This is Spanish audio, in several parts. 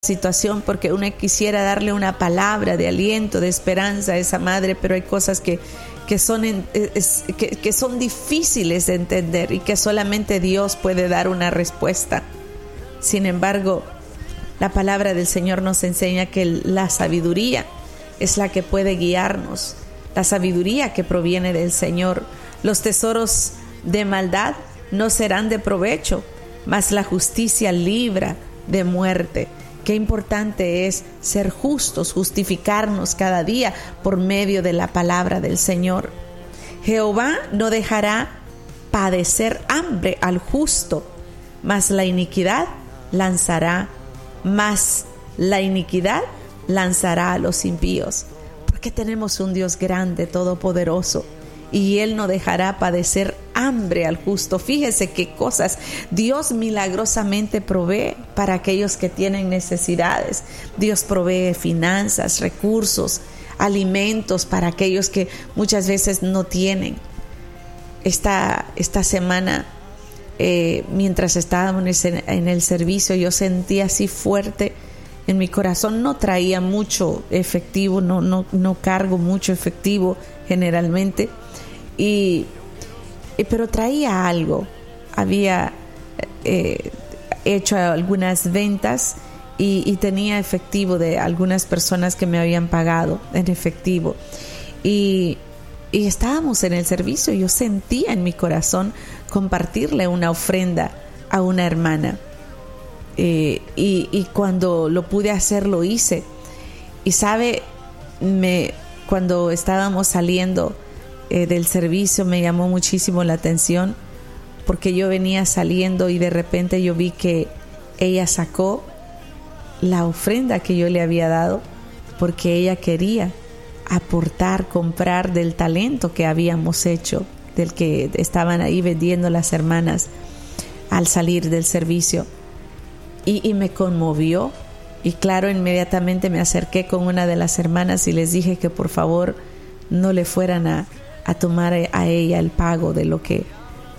situación, porque uno quisiera darle una palabra de aliento, de esperanza a esa madre, pero hay cosas que son difíciles de entender y que solamente Dios puede dar una respuesta. Sin embargo, la palabra del Señor nos enseña que la sabiduría es la que puede guiarnos, la sabiduría que proviene del Señor. Los tesoros de maldad no serán de provecho, mas la justicia libra de muerte. Qué importante es ser justos, justificarnos cada día por medio de la palabra del Señor. Jehová no dejará padecer hambre al justo, mas la iniquidad lanzará a los impíos. Porque tenemos un Dios grande, todopoderoso, y Él no dejará padecer hambre al justo. Fíjese qué cosas Dios milagrosamente provee para aquellos que tienen necesidades. Dios provee finanzas, recursos, alimentos para aquellos que muchas veces no tienen. Esta semana, mientras estábamos en el servicio, yo sentí así fuerte en mi corazón. No traía mucho efectivo, no cargo mucho efectivo generalmente, pero traía algo. Había hecho algunas ventas y tenía efectivo de algunas personas que me habían pagado en efectivo, y estábamos en el servicio. Yo sentía en mi corazón compartirle una ofrenda a una hermana, y cuando lo pude hacer, lo hice. Y sabe, cuando estábamos saliendo del servicio, me llamó muchísimo la atención, porque yo venía saliendo y de repente yo vi que ella sacó la ofrenda que yo le había dado, porque ella quería aportar, comprar del talento que habíamos hecho, del que estaban ahí vendiendo las hermanas al salir del servicio. Y me conmovió, y claro, inmediatamente me acerqué con una de las hermanas y les dije que por favor no le fueran a tomar a ella el pago de lo que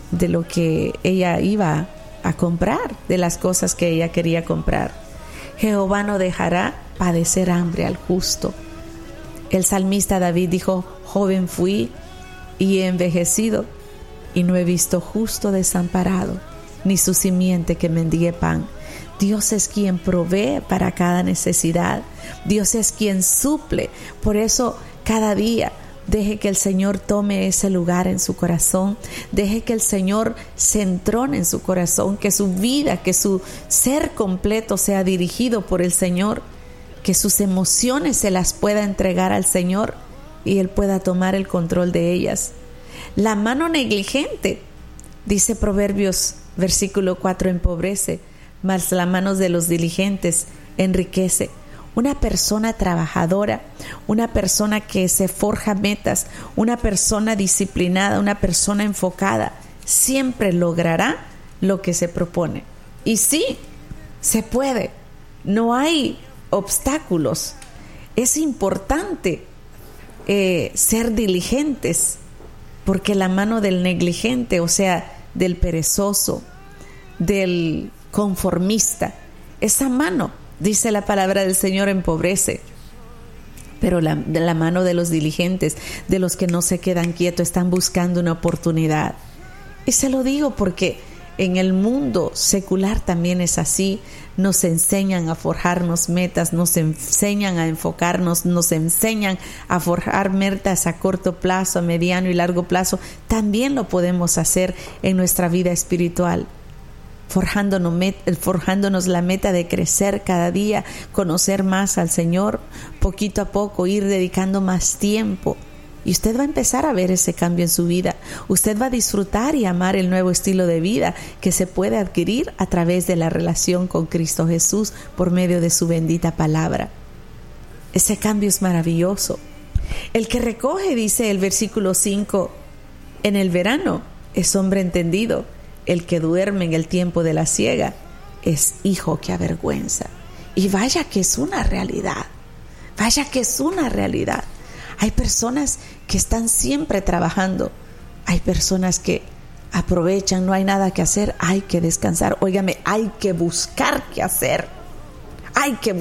ella iba a comprar, de las cosas que ella quería comprar. Jehová no dejará padecer hambre al justo. El salmista David dijo: joven fui y he envejecido, y no he visto justo desamparado, ni su simiente que mendigue pan. Dios es quien provee para cada necesidad. Dios es quien suple. Por eso cada día deje que el Señor tome ese lugar en su corazón. Deje que el Señor se entrone en su corazón, que su vida, que su ser completo sea dirigido por el Señor, que sus emociones se las pueda entregar al Señor y Él pueda tomar el control de ellas. La mano negligente, dice Proverbios versículo 4, empobrece, mas la mano de los diligentes enriquece. Una persona trabajadora, una persona que se forja metas, una persona disciplinada, una persona enfocada, siempre logrará lo que se propone. Y sí, se puede. No hay obstáculos. Es importante ser diligentes, porque la mano del negligente, o sea, del perezoso, del conformista, esa mano, dice la palabra del Señor, empobrece. Pero la mano de los diligentes, de los que no se quedan quietos, están buscando una oportunidad. Y se lo digo porque en el mundo secular también es así. Nos enseñan a forjarnos metas, nos enseñan a enfocarnos, nos enseñan a forjar metas a corto plazo, a mediano y largo plazo. También lo podemos hacer en nuestra vida espiritual, forjándonos la meta de crecer cada día, conocer más al Señor, poquito a poco ir dedicando más tiempo. Y usted va a empezar a ver ese cambio en su vida. Usted va a disfrutar y amar el nuevo estilo de vida que se puede adquirir a través de la relación con Cristo Jesús por medio de su bendita palabra. Ese cambio es maravilloso. El que recoge, dice el versículo 5, en el verano es hombre entendido. El que duerme en el tiempo de la siega es hijo que avergüenza. Y vaya que es una realidad. Vaya que es una realidad. Hay personas que están siempre trabajando. Hay personas que aprovechan, no hay nada que hacer, hay que descansar. Óigame, hay que buscar qué hacer. hay que